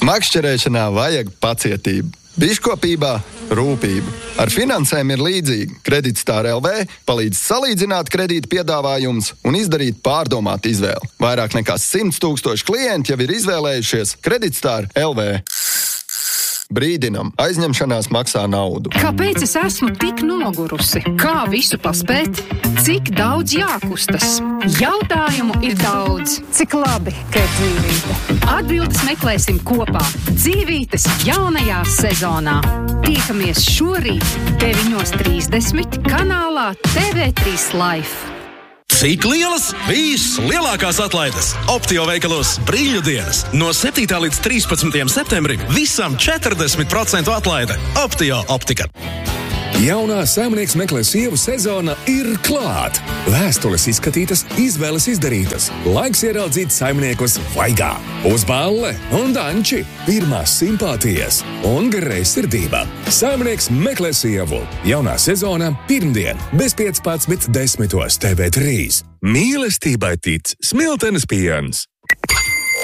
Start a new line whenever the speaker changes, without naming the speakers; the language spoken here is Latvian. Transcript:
Makšķerēšanā vajag pacietību. Biškopībā rūpību. Ar finansēm ir līdzīgi. Kreditstāra LV palīdz salīdzināt kredīta piedāvājumus un izdarīt pārdomātu izvēli. Vairāk nekā 100 000 klienti jau ir izvēlējušies Kreditstāra LV. Brīdinam, aizņemšanās maksā naudu.
Kāpēc es esmu tik nogurusi? Kā visu paspēt? Cik daudz jākustas? Jautājumu ir daudz.
Cik labi, ka ir dzīvīte?
Atbildes meklēsim kopā Dzīvītes jaunajā sezonā. Tiekamies šorīt 9:30 kanālā TV3 Life.
Cik lielas? Vislielākās atlaides Optio veikalos Brīļu dienas. No 7. līdz 13. septembrim visam 40% atlaide. Optio optika.
Jaunā Saimnieks meklē sievu sezona ir klāt. Vēstules izskatītas, izvēles izdarītas. Laiks ieraudzīt saimniekus vaigā. Uz balle un danči. Pirmās simpātijas un greizsirdība. Saimnieks meklē sievu. Jaunā sezona pirmdien bez 15:10 TV3. Mīlestībai tic Smiltenes piens.